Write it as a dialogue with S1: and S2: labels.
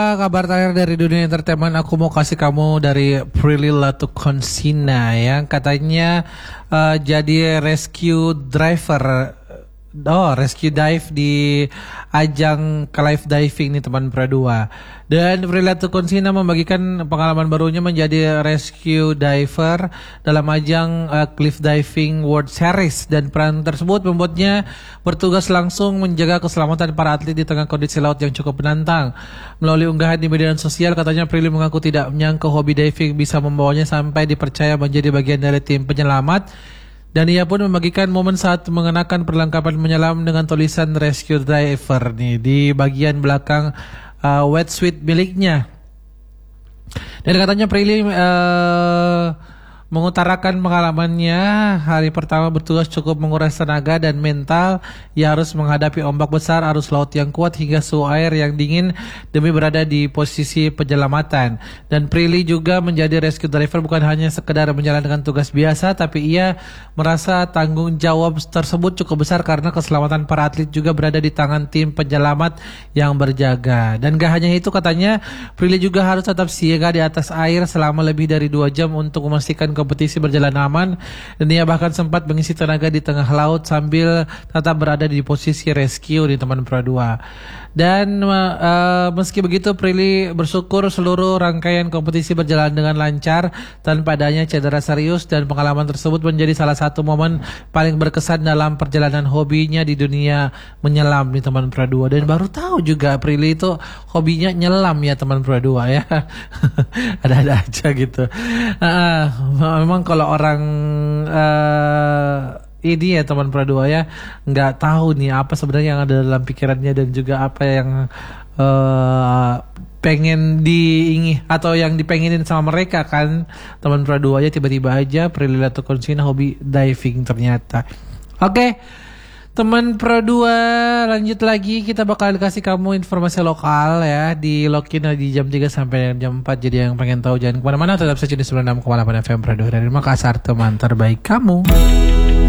S1: Kabar terakhir dari dunia entertainment, aku mau kasih kamu dari Prilly Latuconsina yang katanya jadi rescue driver. Rescue dive di ajang live diving nih teman Pradua. Dan Prilly Latuconsina membagikan pengalaman barunya menjadi rescue diver dalam ajang cliff diving World Series, dan peran tersebut membuatnya bertugas langsung menjaga keselamatan para atlet di tengah kondisi laut yang cukup menantang. Melalui unggahan di media sosial, katanya Prilly mengaku tidak menyangka hobi diving bisa membawanya sampai dipercaya menjadi bagian dari tim penyelamat. Dan ia pun membagikan momen saat mengenakan perlengkapan menyelam dengan tulisan Rescue Diver nih di bagian belakang wetsuit miliknya. Dan katanya Prilly mengutarakan pengalamannya hari pertama bertugas cukup menguras tenaga dan mental. Ia harus menghadapi ombak besar, arus laut yang kuat hingga suhu air yang dingin demi berada di posisi penyelamatan. Dan Prilly juga menjadi rescue diver bukan hanya sekedar menjalankan tugas biasa, tapi ia merasa tanggung jawab tersebut cukup besar karena keselamatan para atlet juga berada di tangan tim penyelamat yang berjaga. Dan gak hanya itu, katanya Prilly juga harus tetap siaga di atas air selama lebih dari 2 jam untuk memastikan kompetisi berjalan aman, dan ia bahkan sempat mengisi tenaga di tengah laut sambil tetap berada di posisi rescue di teman Pro 2. Dan meski begitu, Prilly bersyukur seluruh rangkaian kompetisi berjalan dengan lancar tanpa adanya cedera serius, dan pengalaman tersebut menjadi salah satu momen paling berkesan dalam perjalanan hobinya di dunia menyelam di teman Pro 2. Dan baru tahu juga Prilly itu hobinya nyelam ya teman Pro 2 ya. Ada-ada aja gitu. Memang kalau orang ini ya teman Pradua ya nggak tahu nih apa sebenarnya yang ada dalam pikirannya, dan juga apa yang pengen diingin atau yang dipengenin sama mereka kan teman Pradua ya. Tiba-tiba aja Prilly Latuconsina hobi diving ternyata. Oke. Teman Pro 2, lanjut lagi, kita bakal kasih kamu informasi lokal ya di login di jam 3 sampai jam 4. Jadi yang pengen tahu jangan kemana-mana, tetap saja di 96,8 FM Pro 2 dari Makassar, teman terbaik kamu.